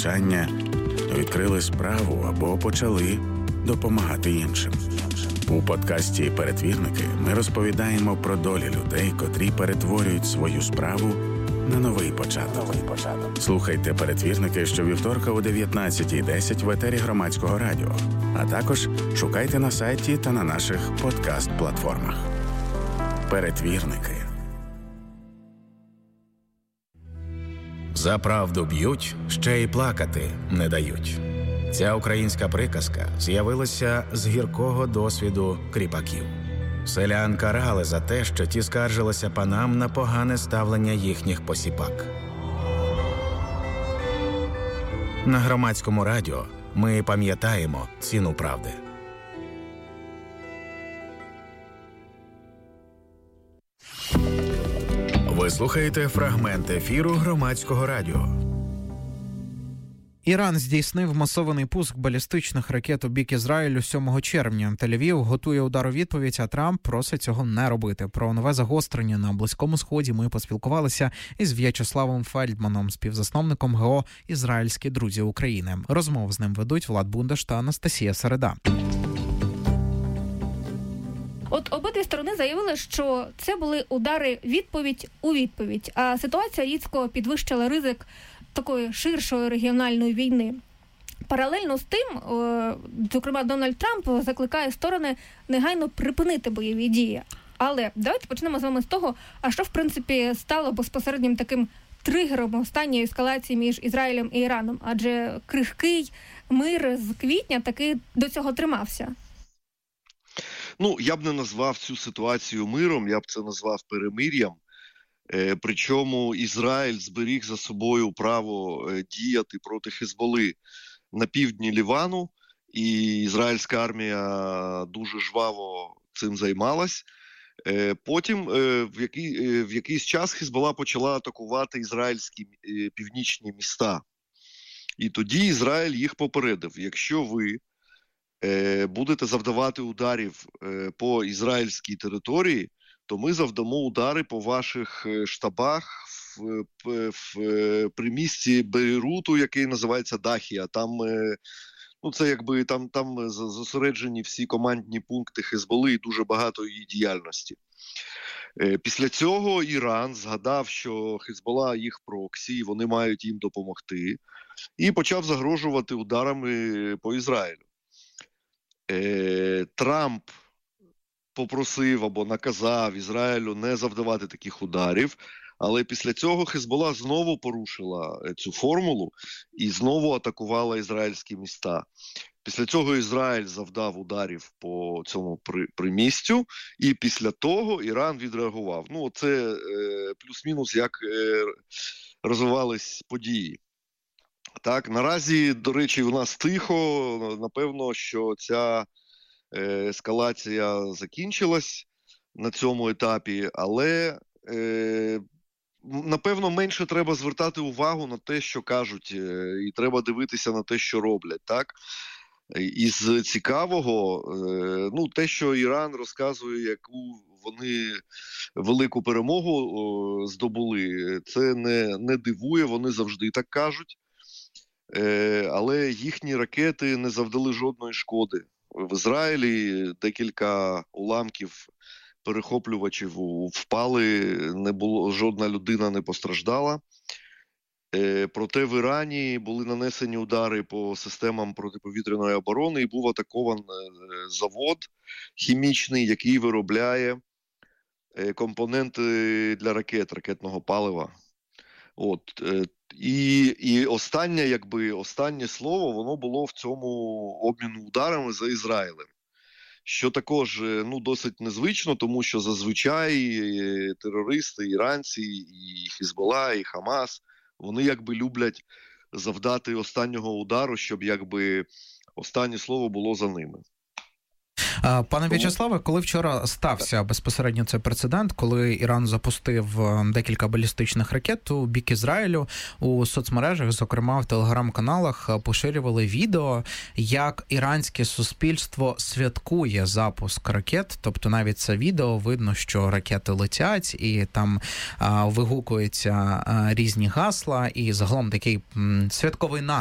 навчання, відкрили справу або почали допомагати іншим. У подкасті «Перетвірники» ми розповідаємо про долі людей, котрі перетворюють свою справу на новий початок. Слухайте «Перетвірники» щовівторка о 19:10 в етері Громадського радіо, а також шукайте на сайті та на наших подкаст-платформах. «Перетвірники». За правду б'ють, ще й плакати не дають. Ця українська приказка з'явилася з гіркого досвіду кріпаків. Селян карали за те, що ті скаржилися панам на погане ставлення їхніх посіпак. На Громадському радіо ми пам'ятаємо ціну правди. Ви слухаєте фрагмент ефіру Громадського радіо. Іран здійснив масований пуск балістичних ракет у бік Ізраїлю 7 червня. Тель-Авів готує удар у відповідь, а Трамп просить цього не робити. Про нове загострення на Близькому Сході ми поспілкувалися із В'ячеславом Фельдманом, співзасновником ГО «Ізраїльські друзі України». Розмову з ним ведуть Влад Бундаш та Анастасія Середа. От обидві сторони заявили, що це були удари відповідь у відповідь, а ситуація різко підвищила ризик такої ширшої регіональної війни. Паралельно з тим, зокрема, Дональд Трамп закликає сторони негайно припинити бойові дії. Але давайте почнемо з вами з того, а що, в принципі, стало безпосереднім таким тригером останньої ескалації між Ізраїлем і Іраном? Адже крихкий мир з квітня таки до цього тримався. Я б не назвав цю ситуацію миром, я б це назвав перемир'ям. Причому Ізраїль зберіг за собою право діяти проти Хезболи на півдні Лівану, і ізраїльська армія дуже жваво цим займалась. Потім в якийсь час Хезбола почала атакувати ізраїльські північні міста. І тоді Ізраїль їх попередив: якщо ви будете завдавати ударів по ізраїльській території, то ми завдамо удари по ваших штабах в примісті Бейруту, який називається Дахія. Там, це якби там зосереджені всі командні пункти Хезболи і дуже багато її діяльності. Після цього Іран згадав, що Хезбола їх проксі, і вони мають їм допомогти, і почав загрожувати ударами по Ізраїлю. Трамп попросив або наказав Ізраїлю не завдавати таких ударів, але після цього Хезбола знову порушила цю формулу і знову атакувала ізраїльські міста. Після цього Ізраїль завдав ударів по цьому примістю, і після того Іран відреагував. Це плюс-мінус як розвивались події. Так, наразі, до речі, у нас тихо, напевно, що ця ескалація закінчилась на цьому етапі, але, напевно, менше треба звертати увагу на те, що кажуть, і треба дивитися на те, що роблять, так? Із цікавого, те, що Іран розказує, яку вони велику перемогу здобули, це не дивує, вони завжди так кажуть. Але їхні ракети не завдали жодної шкоди. В Ізраїлі декілька уламків перехоплювачів впали, жодна людина не постраждала. Проте в Ірані були нанесені удари по системам протиповітряної оборони і був атакований завод хімічний, який виробляє компоненти для ракетного палива. І останнє слово, воно було в цьому обміну ударами за Ізраїлем. Що також досить незвично, тому що зазвичай терористи, іранці, і Хезбола, і Хамас, вони люблять завдати останнього удару, щоб останнє слово було за ними. Пане В'ячеславе, коли вчора стався безпосередньо цей прецедент, коли Іран запустив декілька балістичних ракет у бік Ізраїлю, у соцмережах, зокрема в телеграм-каналах, поширювали відео, як іранське суспільство святкує запуск ракет. Тобто навіть це відео видно, що ракети летять, і там вигукуються різні гасла, і загалом такий святковий настрій